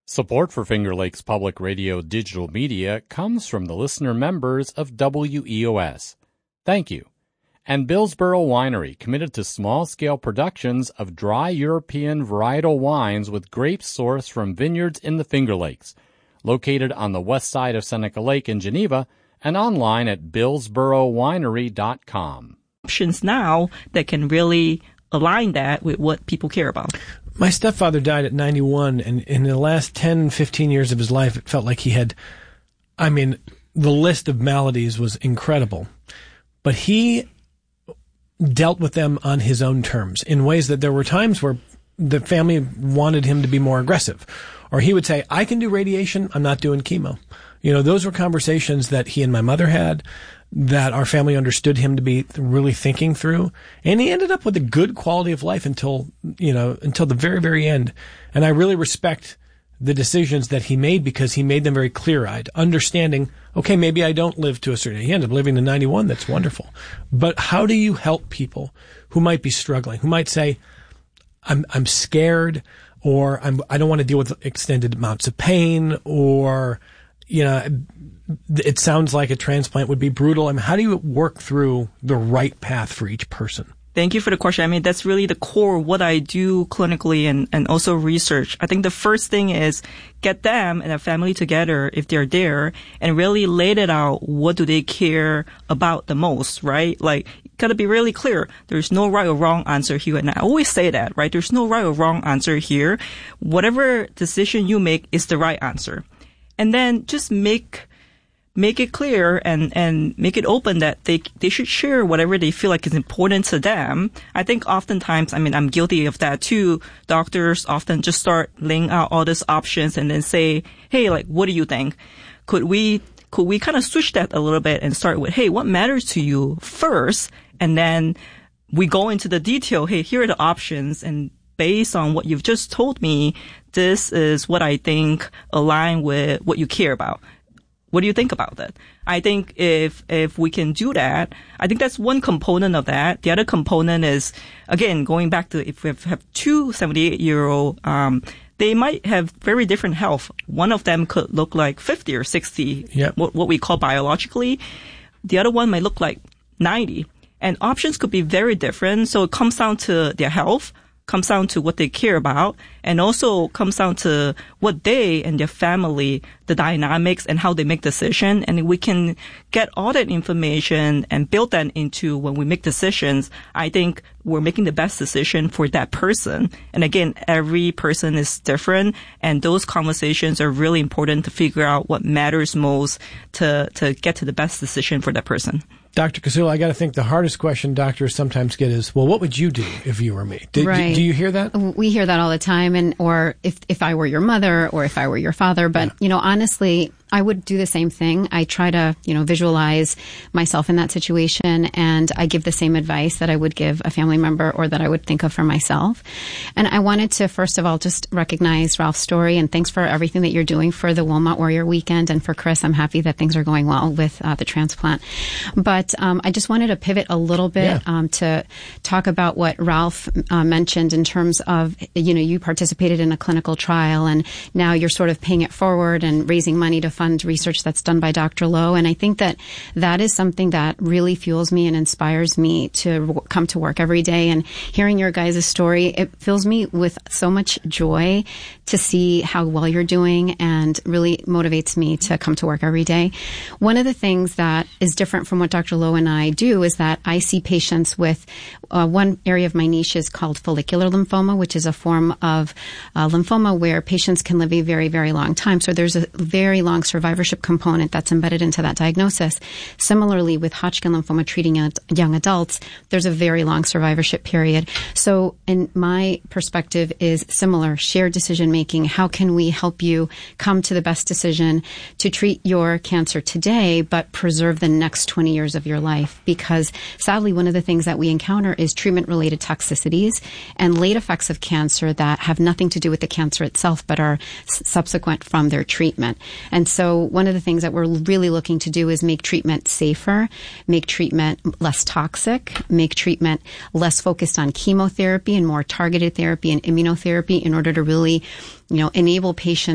Support for Finger Lakes Public Radio digital media comes from the listener members of WEOS. Thank you. And Billsboro Winery, committed to small-scale productions of dry European varietal wines with grapes sourced from vineyards in the Finger Lakes, located on the west side of Seneca Lake in Geneva and online at billsborowinery.com. Options now that can really align that with what people care about. My stepfather died at 91, and in the last 10, 15 years of his life, it felt like he had, the list of maladies was incredible. But he dealt with them on his own terms in ways that there were times where the family wanted him to be more aggressive. Or he would say, I can do radiation, I'm not doing chemo. Those were conversations that he and my mother had, that our family understood him to be really thinking through. And he ended up with a good quality of life until the very, very end. And I really respect the decisions that he made because he made them very clear-eyed, understanding, okay, maybe I don't live to a certain age. He ended up living to 91. That's wonderful. But how do you help people who might be struggling, who might say, I'm scared, or I don't want to deal with extended amounts of pain, or, it sounds like a transplant would be brutal. How do you work through the right path for each person? Thank you for the question. That's really the core of what I do clinically and also research. I think the first thing is get them and their family together if they're there and really lay it out. What do they care about the most, right? Gotta be really clear. There's no right or wrong answer here. And I always say that, right? There's no right or wrong answer here. Whatever decision you make is the right answer. And then just make it clear and make it open that they should share whatever they feel like is important to them. I think oftentimes, I'm guilty of that too. Doctors often just start laying out all these options and then say, hey, what do you think? Could we kind of switch that a little bit and start with, hey, what matters to you first? And then we go into the detail. Hey, here are the options. And based on what you've just told me, this is what I think align with what you care about. What do you think about that? I think if we can do that, I think that's one component of that. The other component is, again, going back to if we have two 78-year-old, they might have very different health. One of them could look like 50 or 60, yep. what we call biologically. The other one might look like 90. And options could be very different. So it comes down to their health, comes down to what they care about, and also comes down to what they and their family, the dynamics and how they make decisions. And we can get all that information and build that into when we make decisions. I think we're making the best decision for that person. And again, every person is different, and those conversations are really important to figure out what matters most to get to the best decision for that person. Dr. Casula, I got to think the hardest question doctors sometimes get is, well, what would you do if you were me? Right. Do you hear that? We hear that all the time, or if I were your mother or if I were your father. But, honestly, I would do the same thing. I try to, visualize myself in that situation, and I give the same advice that I would give a family member or that I would think of for myself. And I wanted to, first of all, just recognize Ralph's story, and thanks for everything that you're doing for the Wilmot Warrior Weekend. And for Chris, I'm happy that things are going well with the transplant. But I just wanted to pivot a little bit to talk about what Ralph mentioned in terms of, you participated in a clinical trial, and now you're sort of paying it forward and raising money to fund research that's done by Dr. Lowe. And I think that is something that really fuels me and inspires me to come to work every day. And hearing your guys' story, it fills me with so much joy to see how well you're doing, and really motivates me to come to work every day. One of the things that is different from what Dr. Lowe and I do is that I see patients with one area of my niche is called follicular lymphoma, which is a form of lymphoma where patients can live a very, very long time. So there's a very long survivorship component that's embedded into that diagnosis. Similarly, with Hodgkin lymphoma treating young adults, there's a very long survivorship period. So in my perspective is similar, shared decision making. How can we help you come to the best decision to treat your cancer today, but preserve the next 20 years of your life? Because sadly, one of the things that we encounter is treatment-related toxicities and late effects of cancer that have nothing to do with the cancer itself, but are subsequent from their treatment. And so one of the things that we're really looking to do is make treatment safer, make treatment less toxic, make treatment less focused on chemotherapy and more targeted therapy and immunotherapy in order to really, enable patients